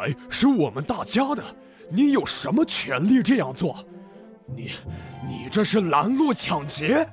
海是我们大家的，你有什么权利这样做？你这是拦路抢劫！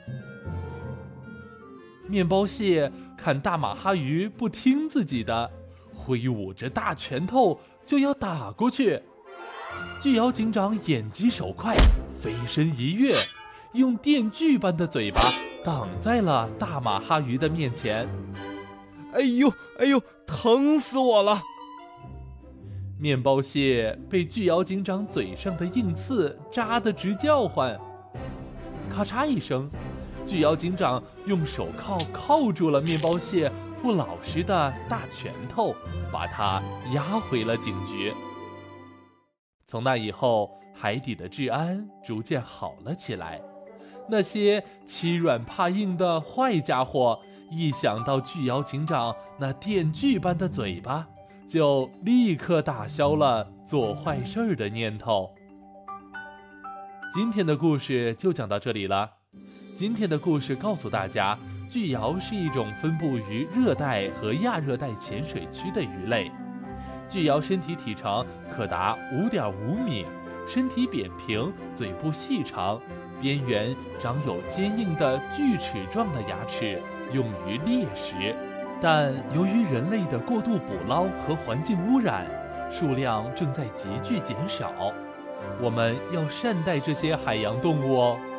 面包蟹看大马哈鱼不听自己的，挥舞着大拳头就要打过去。巨妖警长眼疾手快，飞身一跃，用电锯般的嘴巴挡在了大马哈鱼的面前。 哎呦，疼死我了！ 面包蟹被巨妖警长嘴上的硬刺扎得直叫唤。咔嚓一声，巨妖警长用手铐铐住了面包蟹不老实的大拳头，把它押回了警局。从那以后，海底的治安逐渐好了起来。那些欺软怕硬的坏家伙，一想到巨妖警长那电锯般的嘴巴，就立刻打消了做坏事的念头。今天的故事就讲到这里了。今天的故事告诉大家，巨鳐是一种分布于热带和亚热带浅水区的鱼类。巨鳐身体体长可达5.5米，身体扁平，嘴部细长，边缘长有坚硬的锯齿状的牙齿，用于猎食。但由于人类的过度捕捞和环境污染，数量正在急剧减少。我们要善待这些海洋动物哦。